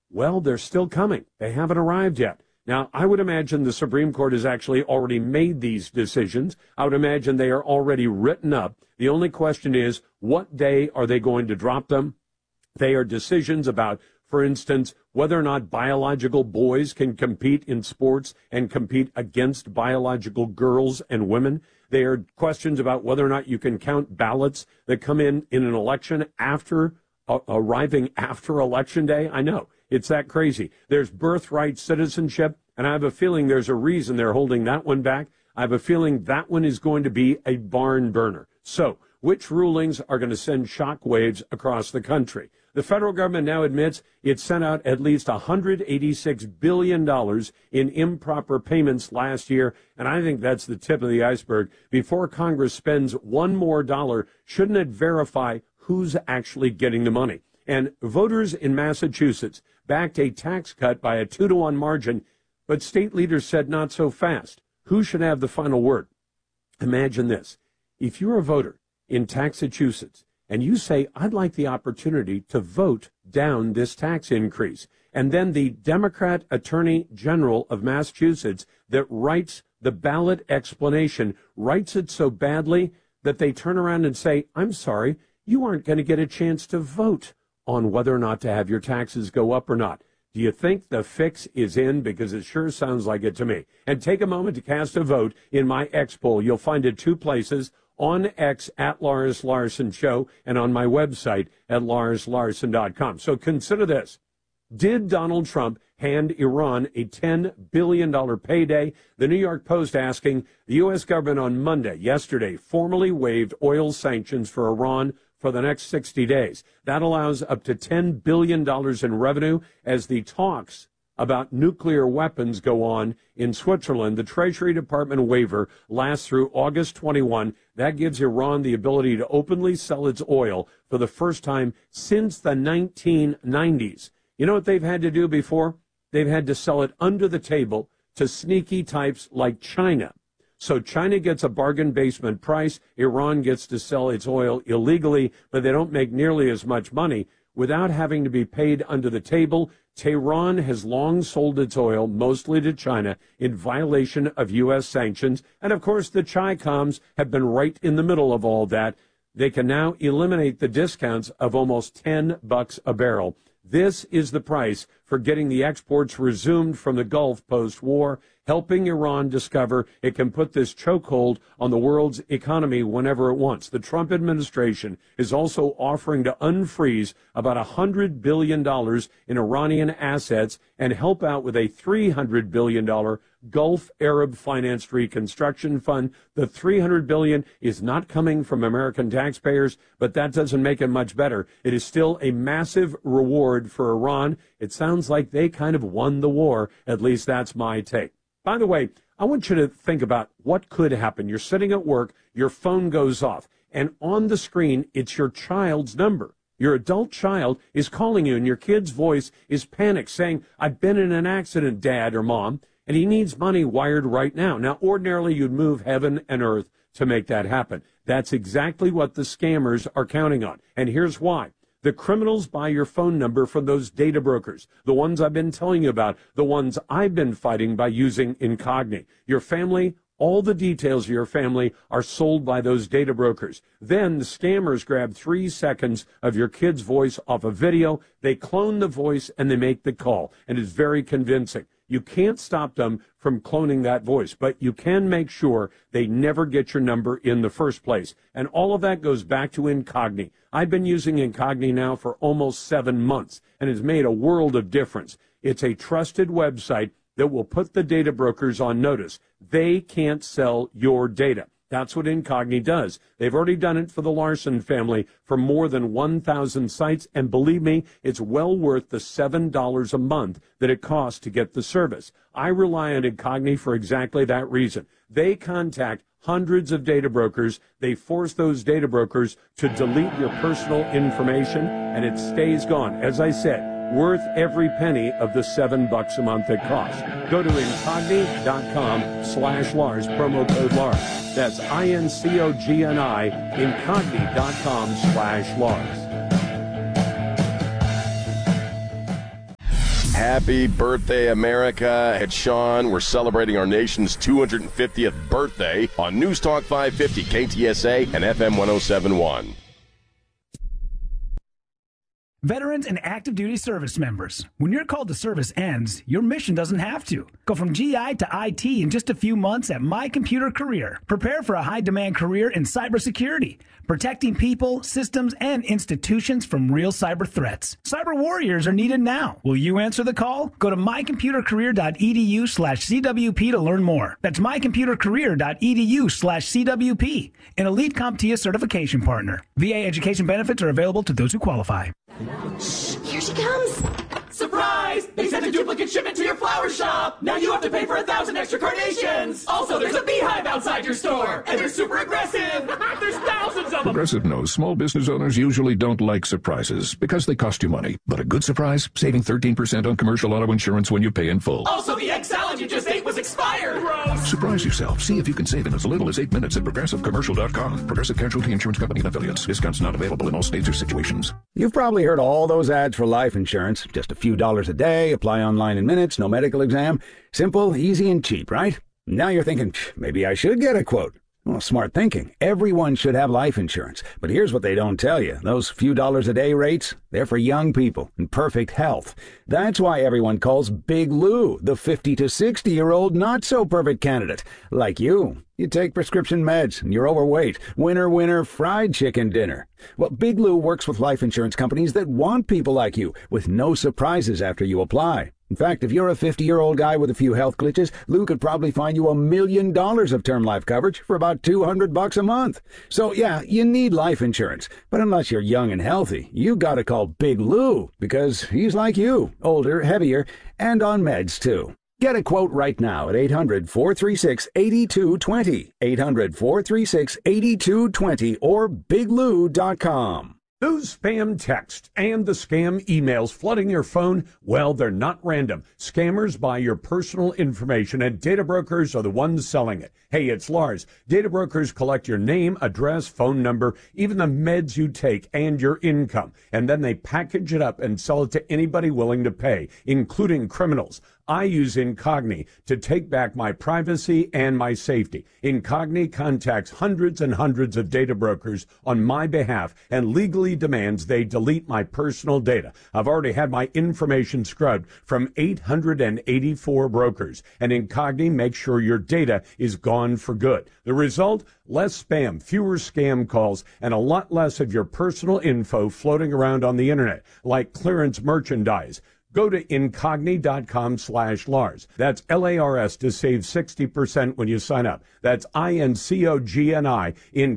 Well, they're still coming. They haven't arrived yet. Now, I would imagine the Supreme Court has actually already made these decisions. I would imagine they are already written up. The only question is, what day are they going to drop them? They are decisions about, for instance, whether or not biological boys can compete in sports and compete against biological girls and women. They are questions about whether or not you can count ballots that come in an election after arriving after Election Day. I know, it's that crazy. There's birthright citizenship, and I have a feeling there's a reason they're holding that one back. I have a feeling that one is going to be a barn burner. So, which rulings are going to send shockwaves across the country? The federal government now admits it sent out at least $186 billion in improper payments last year, and I think that's the tip of the iceberg. Before Congress spends one more dollar, shouldn't it verify who's actually getting the money? And voters in Massachusetts backed a tax cut by a 2-to-1 margin, but state leaders said not so fast. Who should have the final word? Imagine this. If you're a voter in Massachusetts and you say, I'd like the opportunity to vote down this tax increase, and then the Democrat Attorney General of Massachusetts that writes the ballot explanation writes it so badly that they turn around and say, I'm sorry, you aren't going to get a chance to vote on whether or not to have your taxes go up or not. Do you think the fix is in? Because it sure sounds like it to me. And take a moment to cast a vote in my X poll. You'll find it two places, on X at Lars Larson Show and on my website at larslarson.com. So consider this. Did Donald Trump hand Iran a $10 billion payday? The New York Post asking, the U.S. government on Monday, yesterday, formally waived oil sanctions for Iran for the next 60 days. That allows up to $10 billion in revenue as the talks about nuclear weapons go on in Switzerland. The Treasury Department waiver lasts through August 21. That gives Iran the ability to openly sell its oil for the first time since the 1990s. You know what they've had to do before? They've had to sell it under the table to sneaky types like China. So China gets a bargain basement price. Iran gets to sell its oil illegally, but they don't make nearly as much money without having to be paid under the table. Tehran has long sold its oil, mostly to China, in violation of U.S. sanctions. And, of course, the Chi-Coms have been right in the middle of all that. They can now eliminate the discounts of almost $10 a barrel. This is the price for getting the exports resumed from the Gulf post-war, helping Iran discover it can put this chokehold on the world's economy whenever it wants. The Trump administration is also offering to unfreeze about $100 billion in Iranian assets and help out with a $300 billion Gulf Arab Financed Reconstruction Fund. The $300 billion is not coming from American taxpayers, but that doesn't make it much better. It is still a massive reward for Iran. It sounds like they kind of won the war. At least that's my take. By the way, I want you to think about what could happen. You're sitting at work, your phone goes off, and on the screen, it's your child's number. Your adult child is calling you, and your kid's voice is panicked, saying, I've been in an accident, Dad or Mom, and he needs money wired right now. Now, ordinarily, you'd move heaven and earth to make that happen. That's exactly what the scammers are counting on, and here's why. The criminals buy your phone number from those data brokers, the ones I've been telling you about, the ones I've been fighting by using Incogni. Your family, all the details of your family are sold by those data brokers. Then the scammers grab 3 seconds of your kid's voice off a video, they clone the voice, and they make the call. And it's very convincing. You can't stop them from cloning that voice, but you can make sure they never get your number in the first place. And all of that goes back to Incogni. I've been using Incogni now for almost 7 months, and it's made a world of difference. It's a trusted website that will put the data brokers on notice. They can't sell your data. That's what Incogni does. They've already done it for the Larson family for more than 1,000 sites, and believe me, it's well worth the $7 a month that it costs to get the service. I rely on Incogni for exactly that reason. They contact hundreds of data brokers. They force those data brokers to delete your personal information, and it stays gone. As I said, worth every penny of the $7 a month it costs. Go to Incogni.com/Lars, promo code Lars. That's INCOGNI, Incogni.com/Lars. Happy birthday, America. It's Sean. We're celebrating our nation's 250th birthday on News Talk 550, KTSA, and FM 1071. Veterans and active duty service members, when your call to service ends, your mission doesn't have to. Go from GI to IT in just a few months at My Computer Career. Prepare for a high-demand career in cybersecurity, protecting people, systems, and institutions from real cyber threats. Cyber warriors are needed now. Will you answer the call? Go to mycomputercareer.edu/CWP to learn more. That's mycomputercareer.edu/CWP, an elite CompTIA certification partner. VA education benefits are available to those who qualify. Shh, here she comes. Surprise! They sent a duplicate shipment to your flower shop. Now you have to pay for 1,000 extra carnations. Also, there's a beehive outside your store, and they're super aggressive. There's thousands of them. Progressive knows small business owners usually don't like surprises because they cost you money. But a good surprise, saving 13% on commercial auto insurance when you pay in full. Also, the egg salad you just ate was expired. Gross. Surprise yourself. See if you can save in as little as 8 minutes at ProgressiveCommercial.com. Progressive Casualty Insurance Company and Affiliates. Discounts not available in all states or situations. You've probably heard all those ads for life insurance. Just a few dollars a day, apply online in minutes, no medical exam. Simple, easy, and cheap, right? Now you're thinking, maybe I should get a quote. Well, smart thinking. Everyone should have life insurance. But here's what they don't tell you. Those few dollars a day rates, they're for young people in perfect health. That's why everyone calls Big Lou the 50 to 60-year-old not-so-perfect candidate. Like you. You take prescription meds and you're overweight. Winner, winner, fried chicken dinner. Well, Big Lou works with life insurance companies that want people like you, with no surprises after you apply. In fact, if you're a 50-year-old guy with a few health glitches, Lou could probably find you $1 million of term life coverage for about $200 a month. So, yeah, you need life insurance. But unless you're young and healthy, you gotta call Big Lou, because he's like you, older, heavier, and on meds, too. Get a quote right now at 800-436-8220, 800-436-8220, or biglou.com. Those spam texts and the scam emails flooding your phone, well, they're not random. Scammers buy your personal information, and data brokers are the ones selling it. Hey, it's Lars. Data brokers collect your name, address, phone number, even the meds you take, and your income. And then they package it up and sell it to anybody willing to pay, including criminals. I use Incogni to take back my privacy and my safety. Incogni contacts hundreds and hundreds of data brokers on my behalf and legally demands they delete my personal data. I've already had my information scrubbed from 884 brokers, and Incogni makes sure your data is gone for good. The result? Less spam, fewer scam calls, and a lot less of your personal info floating around on the internet, like clearance merchandise. Go to Incogni.com/Lars. That's Lars to save 60% when you sign up. That's INCOGNI,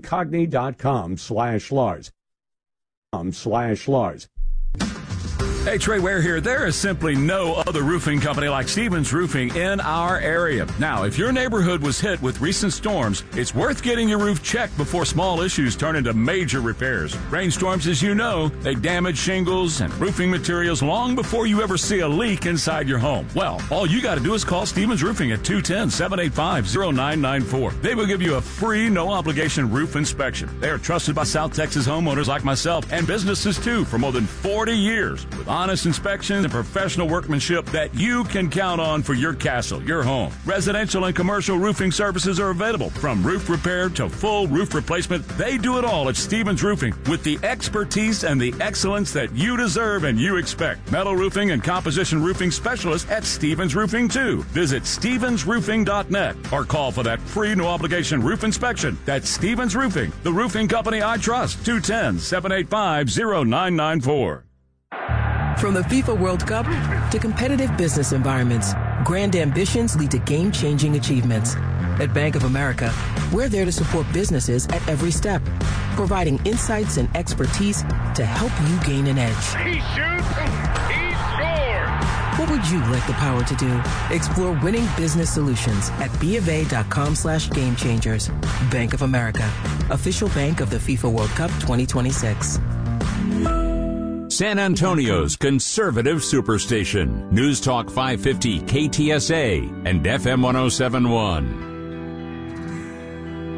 Incogni.com/Lars. /Lars. Hey, Trey Ware here. There is simply no other roofing company like Stevens Roofing in our area. Now, if your neighborhood was hit with recent storms, it's worth getting your roof checked before small issues turn into major repairs. Rainstorms, as you know, they damage shingles and roofing materials long before you ever see a leak inside your home. Well, all you got to do is call Stevens Roofing at 210-785-0994. They will give you a free, no-obligation roof inspection. They are trusted by South Texas homeowners like myself and businesses, too, for more than 40 years. With honest inspections and professional workmanship that you can count on for your castle, your home. Residential and commercial roofing services are available, from roof repair to full roof replacement. They do it all at Stevens Roofing with the expertise and the excellence that you deserve and you expect. Metal roofing and composition roofing specialists at Stevens Roofing, too. Visit stevensroofing.net or call for that free no-obligation roof inspection. That's Stevens Roofing, the roofing company I trust. 210-785-0994. From the FIFA World Cup to competitive business environments, grand ambitions lead to game-changing achievements. At Bank of America, we're there to support businesses at every step, providing insights and expertise to help you gain an edge. He shoots, he scores! What would you like the power to do? Explore winning business solutions at BofA.com/gamechangers. Bank of America, official bank of the FIFA World Cup 2026. San Antonio's conservative superstation. News Talk 550 KTSA and FM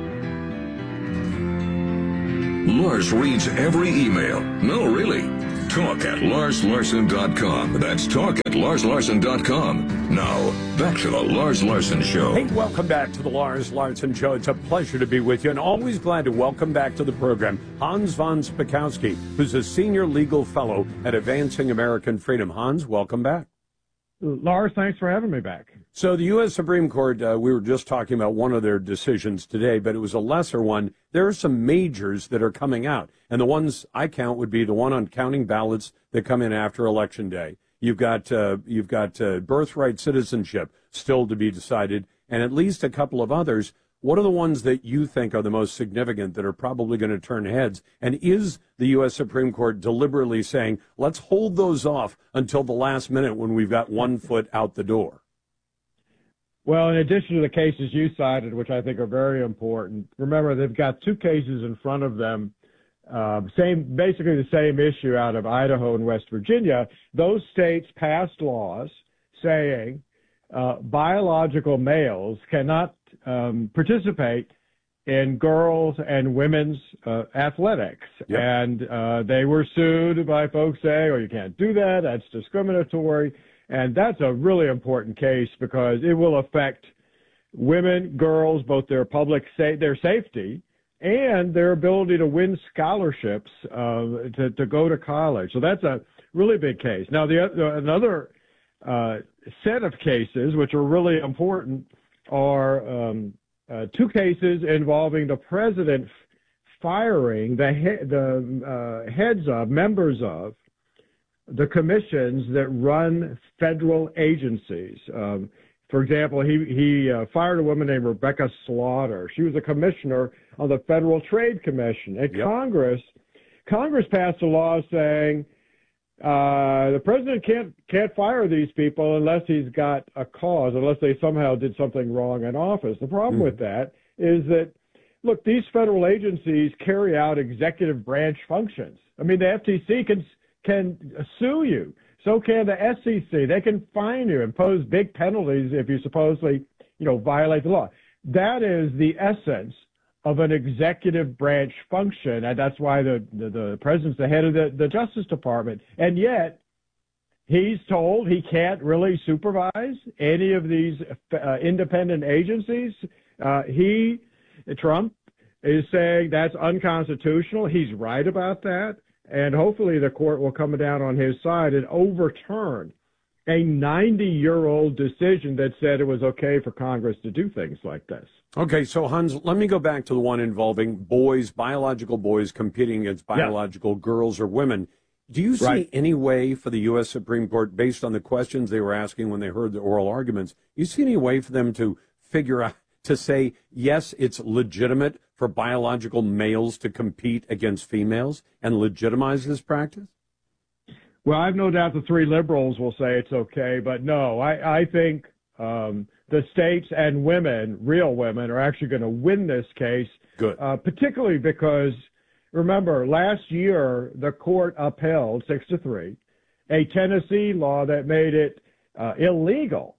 1071. Lars reads every email. No, really. Talk at LarsLarson.com. That's talk at LarsLarson.com. Now, back to the Lars Larson Show. Hey, welcome back to the Lars Larson Show. It's a pleasure to be with you, and always glad to welcome back to the program Hans von Spakovsky, who's a senior legal fellow at Advancing American Freedom. Hans, welcome back. Lars, thanks for having me back. So the U.S. Supreme Court, we were just talking about one of their decisions today, but it was a lesser one. There are some majors that are coming out, and the ones I count would be the one on counting ballots that come in after Election Day. You've got birthright citizenship still to be decided, and at least a couple of others. What are the ones that you think are the most significant that are probably going to turn heads? And is the U.S. Supreme Court deliberately saying, let's hold those off until the last minute when we've got one foot out the door? Well, in addition to the cases you cited, which I think are very important, remember they've got two cases in front of them, basically the same issue out of Idaho and West Virginia. Those states passed laws saying biological males cannot participate in girls and women's athletics. Yep. And they were sued by folks saying, oh, you can't do that, that's discriminatory. And that's a really important case because it will affect women, girls, both their their safety and their ability to win scholarships to go to college. So that's a really big case. Now, another set of cases which are really important are two cases involving the president firing the heads of, members of, the commissions that run federal agencies. For example, he fired a woman named Rebecca Slaughter. She was a commissioner on the Federal Trade Commission. And yep. Congress passed a law saying the president can't fire these people unless he's got a cause, unless they somehow did something wrong in office. The problem with that is that, look, these federal agencies carry out executive branch functions. I mean, the FTC can sue you. So can the SEC. They can fine you, impose big penalties if you supposedly, violate the law. That is the essence of an executive branch function, and that's why the president's the head of the Justice Department. And yet, he's told he can't really supervise any of these independent agencies. Trump, is saying that's unconstitutional. He's right about that. And hopefully the court will come down on his side and overturn a 90-year-old decision that said it was okay for Congress to do things like this. Okay, so Hans, let me go back to the one involving boys, biological boys competing against biological girls or women. Do you see any way for the U.S. Supreme Court, based on the questions they were asking when they heard the oral arguments, you see any way for them to figure out, to say, yes, it's legitimate for biological males to compete against females and legitimize this practice? Well, I've no doubt the three liberals will say it's okay, but no, I think the states and women, real women, are actually going to win this case. Good. Particularly because, remember, last year the court upheld 6-3 a Tennessee law that made it illegal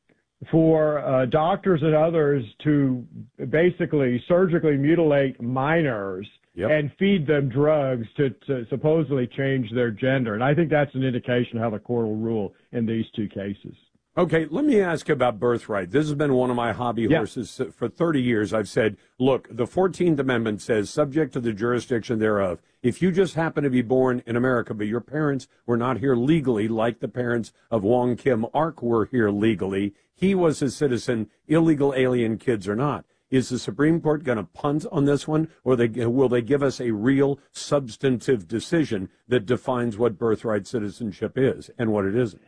for doctors and others to basically surgically mutilate minors and feed them drugs to supposedly change their gender. And I think that's an indication of how the court will rule in these two cases. Okay, let me ask you about birthright. This has been one of my hobby horses for 30 years. I've said, look, the 14th Amendment says, subject to the jurisdiction thereof, if you just happen to be born in America, but your parents were not here legally, like the parents of Wong Kim Ark were here legally, he was a citizen, illegal alien kids or not. Is the Supreme Court going to punt on this one, or will they give us a real substantive decision that defines what birthright citizenship is and what it isn't?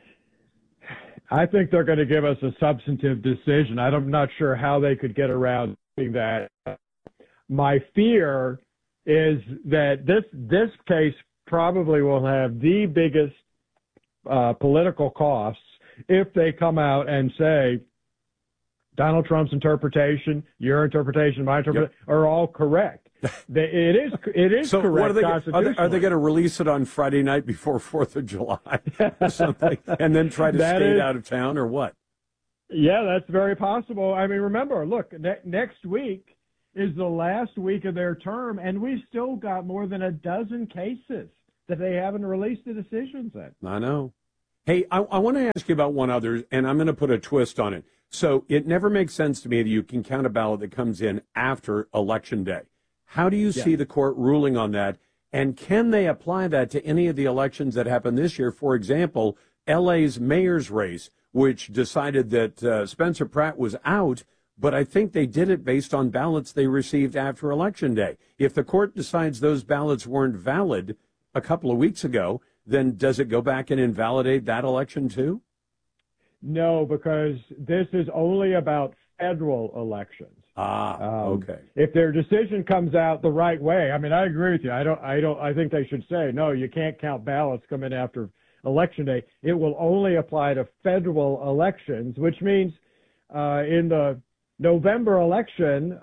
I think they're going to give us a substantive decision. I'm not sure how they could get around doing that. My fear is that this case probably will have the biggest political costs if they come out and say Donald Trump's interpretation, your interpretation, my interpretation are all correct. It is so correct. Are they going to release it on Friday night before 4th of July or something, and then try to skate out of town, or what? Yeah, that's very possible. I mean, remember, look, next week is the last week of their term, and we've still got more than a dozen cases that they haven't released the decisions yet. I know. Hey, I want to ask you about one other, and I'm going to put a twist on it. So it never makes sense to me that you can count a ballot that comes in after Election Day. How do you see the court ruling on that? And can they apply that to any of the elections that happened this year? For example, L.A.'s mayor's race, which decided that Spencer Pratt was out, but I think they did it based on ballots they received after Election Day. If the court decides those ballots weren't valid a couple of weeks ago, then does it go back and invalidate that election too? No, because this is only about federal elections. Okay. If their decision comes out the right way, I mean, I agree with you. I think they should say, no, you can't count ballots coming after Election Day. It will only apply to federal elections, which means in the November election,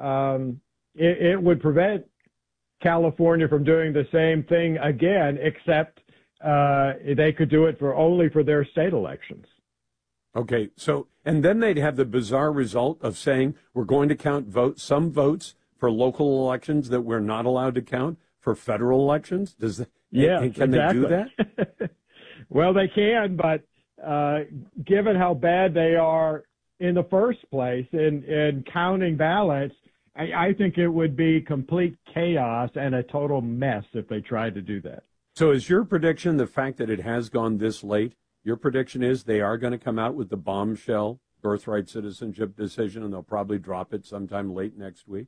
it would prevent California from doing the same thing again, except they could do it only for their state elections. Okay, so, and then they'd have the bizarre result of saying we're going to count some votes for local elections that we're not allowed to count for federal elections. Can exactly. They do that? Well, they can, but given how bad they are in the first place in counting ballots, I think it would be complete chaos and a total mess if they tried to do that. So is your prediction the fact that it has gone this late? Your prediction is they are going to come out with the bombshell birthright citizenship decision, and they'll probably drop it sometime late next week?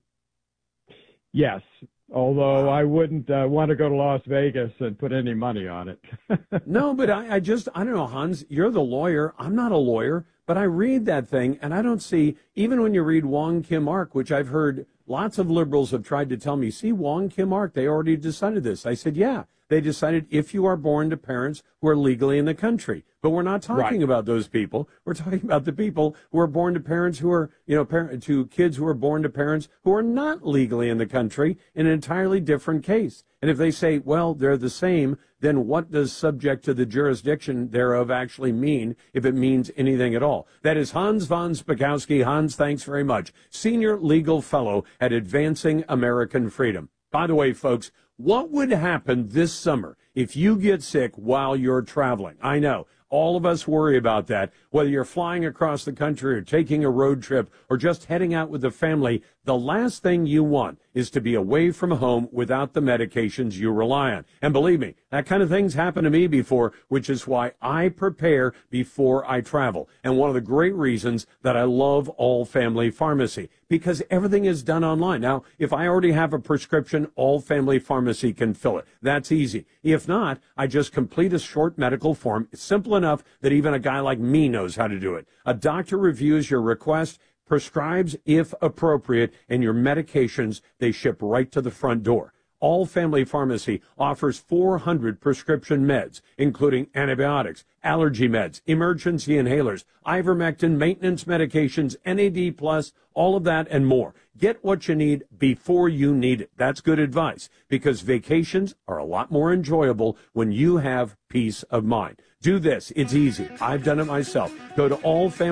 Yes, although I wouldn't want to go to Las Vegas and put any money on it. No, but I don't know, Hans, you're the lawyer. I'm not a lawyer, but I read that thing, and I don't see, even when you read Wong Kim Ark, which I've heard lots of liberals have tried to tell me, see, Wong Kim Ark, they already decided this. I said, yeah. They decided if you are born to parents who are legally in the country. But we're not talking about those people. We're talking about the people who are born to parents who are, to kids who are born to parents who are not legally in the country, in an entirely different case. And if they say, well, they're the same, then what does subject to the jurisdiction thereof actually mean, if it means anything at all? That is Hans von Spakovsky. Hans, thanks very much. Senior Legal Fellow at Advancing American Freedom. By the way, folks, what would happen this summer if you get sick while you're traveling? I know all of us worry about that, whether you're flying across the country or taking a road trip or just heading out with the family. The last thing you want is to be away from home without the medications you rely on. And believe me, that kind of thing's happened to me before, which is why I prepare before I travel. And one of the great reasons that I love All Family Pharmacy, because everything is done online. Now, if I already have a prescription, All Family Pharmacy can fill it. That's easy. If not, I just complete a short medical form. It's simple enough that even a guy like me knows how to do it. A doctor reviews your request, prescribes if appropriate, and your medications, they ship right to the front door. All Family Pharmacy offers 400 prescription meds, including antibiotics, allergy meds, emergency inhalers, ivermectin, maintenance medications, NAD+, all of that and more. Get what you need before you need it. That's good advice, because vacations are a lot more enjoyable when you have peace of mind. Do this. It's easy. I've done it myself. Go to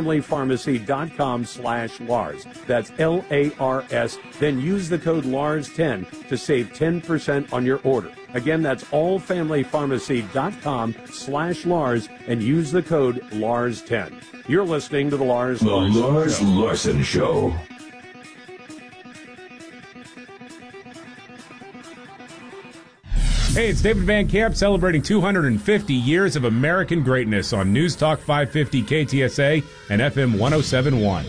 allfamilypharmacy.com/Lars. That's LARS. Then use the code LARS10 to save 10% on your order. Again, that's allfamilypharmacy.com/Lars and use the code LARS10. You're listening to the Lars Larson Show. Hey, it's David Van Camp celebrating 250 years of American greatness on News Talk 550 KTSA and FM 107.1.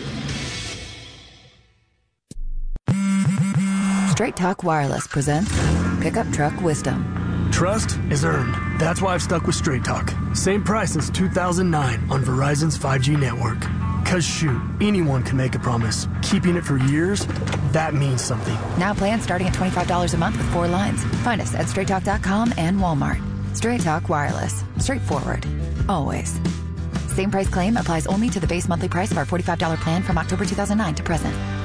Straight Talk Wireless presents Pickup Truck Wisdom. Trust is earned. That's why I've stuck with Straight Talk. Same price since 2009 on Verizon's 5G network. Because shoot, anyone can make a promise. Keeping it for years, that means something. Now plans starting at $25 a month with 4 lines. Find us at straighttalk.com and Walmart. Straight Talk Wireless. Straightforward. Always. Same price claim applies only to the base monthly price of our $45 plan from October 2009 to present.